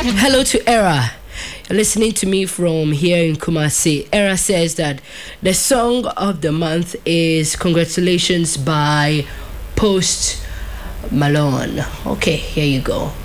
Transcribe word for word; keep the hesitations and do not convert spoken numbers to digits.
Hello to Era. You're listening to me from here in Kumasi. Era says that the song of the month is Congratulations by Post Malone. Okay, here you go.